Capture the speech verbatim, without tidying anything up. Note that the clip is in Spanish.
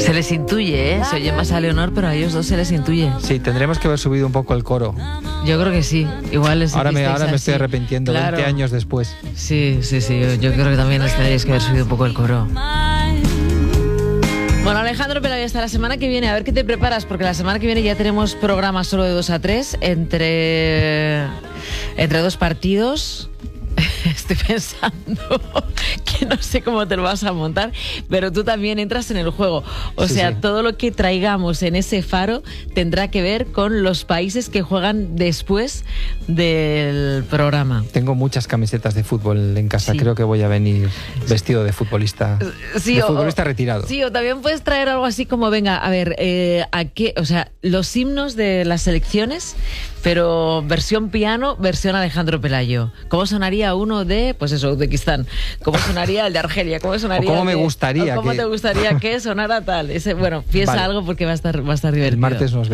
Se les intuye, ¿eh? Se oye más a Leonor, pero a ellos dos se les intuye. Sí, tendremos que haber subido un poco el coro. Yo creo que sí. Igual les Ahora me, ahora me así. estoy arrepintiendo, Claro. veinte años después. Sí, sí, sí. Yo, yo creo que también les tendréis que haber subido un poco el coro. Bueno, Alejandro Pelayo, hasta la semana que viene. A ver qué te preparas, porque la semana que viene ya tenemos programas solo de dos a tres entre, entre dos partidos. Estoy pensando que no sé cómo te lo vas a montar, pero tú también entras en el juego. O Sí, sea, sí. todo lo que traigamos en ese faro tendrá que ver con los países que juegan después del programa. Tengo muchas camisetas de fútbol en casa. Sí. Creo que voy a venir vestido de futbolista, Sí, de o- futbolista retirado. Sí, o también puedes traer algo así como, venga, a ver, eh, ¿a qué? O sea, los himnos de las selecciones, pero versión piano, versión Alejandro Pelayo. ¿Cómo sonaría uno de, pues eso, Uzbekistán? ¿Cómo sonaría el de Argelia? ¿Cómo sonaría O cómo el me de- gustaría o ¿Cómo que- te gustaría que sonara tal? Ese, bueno, piensa Vale. algo porque va a estar, va a estar divertido. El martes nos